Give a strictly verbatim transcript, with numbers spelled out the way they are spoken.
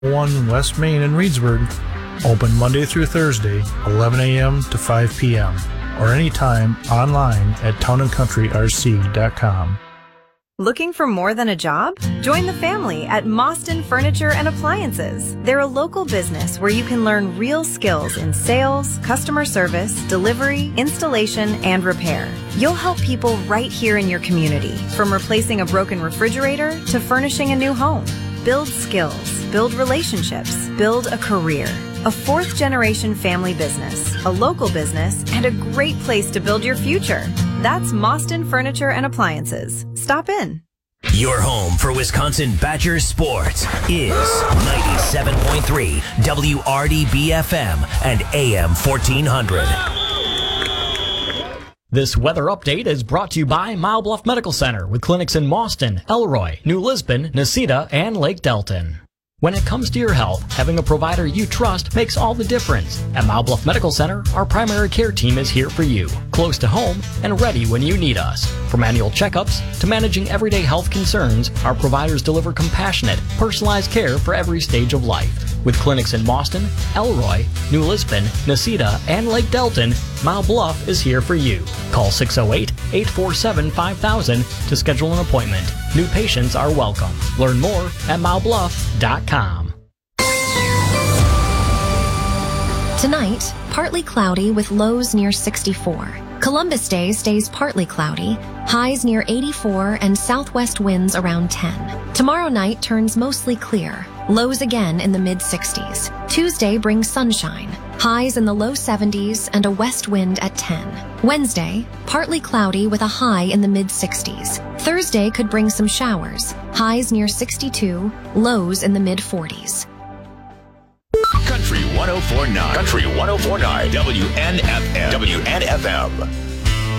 one West Main in Reedsburg. Open Monday through Thursday, eleven a.m. to five p.m. or anytime online at town and country r c dot com. Looking for more than a job? Join the family at Mostyn Furniture and Appliances. They're a local business where you can learn real skills in sales, customer service, delivery, installation, and repair. You'll help people right here in your community, from replacing a broken refrigerator to furnishing a new home. Build skills, build relationships, build a career. A fourth-generation family business, a local business, and a great place to build your future. That's Mostyn Furniture and Appliances. Stop in. Your home for Wisconsin Badgers sports is ninety-seven point three W R D B F M and A M fourteen hundred. This weather update is brought to you by Mile Bluff Medical Center with clinics in Mostyn, Elroy, New Lisbon, Necedah, and Lake Delton. When it comes to your health, having a provider you trust makes all the difference. At Mile Bluff Medical Center, our primary care team is here for you, close to home and ready when you need us. From annual checkups to managing everyday health concerns, our providers deliver compassionate, personalized care for every stage of life. With clinics in Mostyn, Elroy, New Lisbon, Necedah, and Lake Delton, Mile Bluff is here for you. Call six oh eight, eight four seven, five thousand to schedule an appointment. New patients are welcome. Learn more at mile bluff dot com. Tonight, partly cloudy with lows near sixty-four. Columbus Day stays partly cloudy, highs near eighty-four and southwest winds around ten. Tomorrow night turns mostly clear, lows again in the mid-sixties. Tuesday brings sunshine, highs in the low seventies and a west wind at ten. Wednesday, partly cloudy with a high in the mid-sixties. Thursday could bring some showers, highs near sixty-two, lows in the mid-forties. Country one oh four point nine. Country one oh four point nine. W N F M. W N F M.